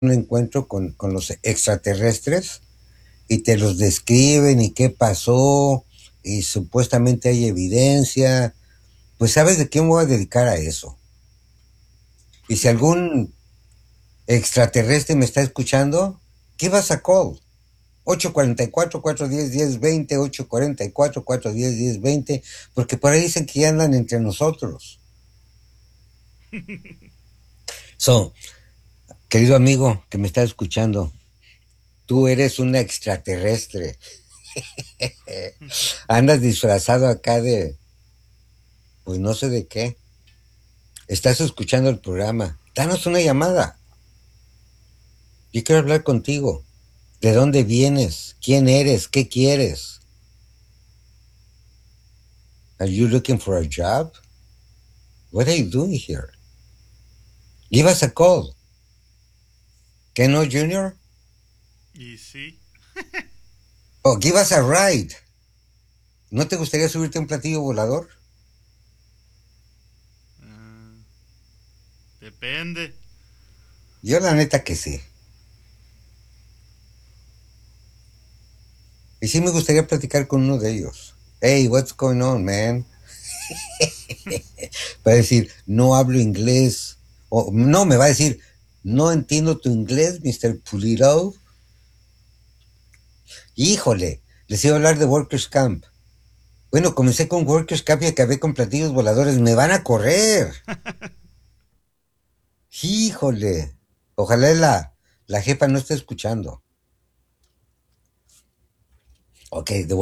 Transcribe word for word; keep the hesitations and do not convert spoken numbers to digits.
un encuentro con, con los extraterrestres y te los describen y qué pasó y supuestamente hay evidencia, pues sabes de qué me voy a dedicar a eso. Y si algún extraterrestre me está escuchando, give us a call. ocho cuatro cuatro, cuatro uno cero, uno cero dos cero, ocho cuatro cuatro, cuatro uno cero, uno cero dos cero, porque por ahí dicen que ya andan entre nosotros. So, querido amigo que me está escuchando, tú eres un extraterrestre. Andas disfrazado acá de, pues no sé de qué. Estás escuchando el programa. Danos una llamada. Yo quiero hablar contigo. ¿De dónde vienes? ¿Quién eres? ¿Qué quieres? Are you looking for a job? What are you doing here? Give us a call. ¿Qué no, Junior? Y sí, Oh, give us a ride. ¿No te gustaría subirte a un platillo volador? ah, depende. Yo la neta que sí. Y sí me gustaría platicar con uno de ellos. Hey, what's going on, man? Va a decir, no hablo inglés. O no, me va a decir, no entiendo tu inglés, mister Pulido. Híjole, les iba a hablar de Workers Camp. Bueno, comencé con Workers Camp y acabé con platillos voladores. Me van a correr. Híjole. Ojalá la, la jefa no esté escuchando. Ok, de